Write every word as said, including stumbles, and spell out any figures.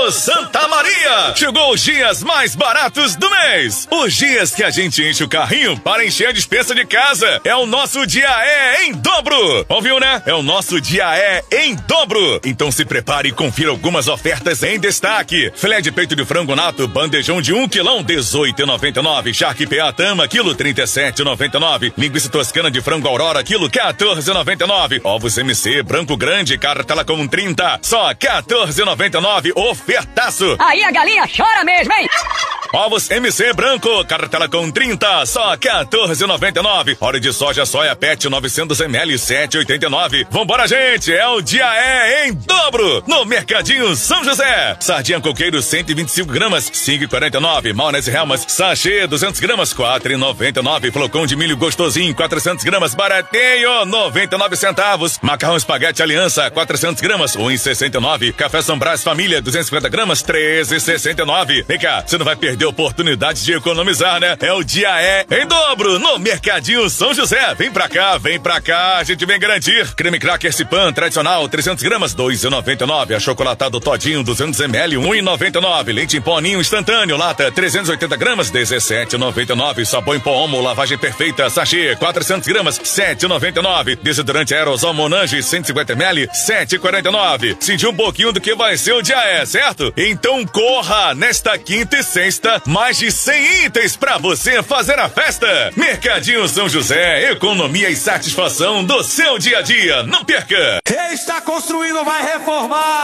Alô, Santa Maria! Chegou os dias mais baratos do mês. Os dias que a gente enche o carrinho para encher a despensa de casa. É o nosso Dia E em dobro. Ouviu, né? É o nosso Dia E em dobro. Então se prepare e confira algumas ofertas em destaque. Filé de peito de frango nato, bandejão de um quilão, dezoito e noventa e nove. Charque P A Tama, quilo, trinta e sete e noventa e nove. Linguiça toscana de frango Aurora, quilo, quatorze e noventa e nove. Ovos M C, branco grande, cartela com trinta, só quatorze e noventa e nove. Ofertaço. Aí a galinha chora mesmo, hein? Ovos M C branco, cartela com trinta, só quatorze e noventa e nove. Óleo de soja soia pet novecentos mililitros, sete e oitenta e nove. Vambora, gente, é o Dia E em dobro no Mercadinho São José. Sardinha coqueiro cento e vinte e cinco gramas, cinco e quarenta e nove. Maionese Helmas sachê duzentos gramas, quatro e noventa e nove. Flocão de milho gostosinho quatrocentos gramas, baratinho, noventa e nove centavos. Macarrão espaguete Aliança quatrocentos gramas, um e sessenta e nove. Café São Brás Família duzentos e cinquenta gramas, treze e sessenta e nove. Vem cá, você não vai perder oportunidade de economizar, né? É o Dia E em dobro no Mercadinho São José. Vem pra cá, vem pra cá, a gente vem garantir. Creme Cracker Cipan tradicional trezentos gramas, dois e noventa e nove. Achocolatado Todinho duzentos mililitros, um e noventa e nove. Leite em pó Ninho instantâneo lata trezentos e oitenta gramas, dezessete e noventa e nove. Sabão em pó Omo lavagem perfeita sachê quatrocentos gramas, sete e noventa e nove. Desodorante aerosol Monange cento e cinquenta mililitros, sete e quarenta e nove. Sentiu um pouquinho do que vai ser o Dia E, certo? Então corra nesta quinta e sexta, mais de cem itens pra você fazer a festa. Mercadinho São José, economia e satisfação do seu dia a dia. Não perca! Está construindo, vai reformar.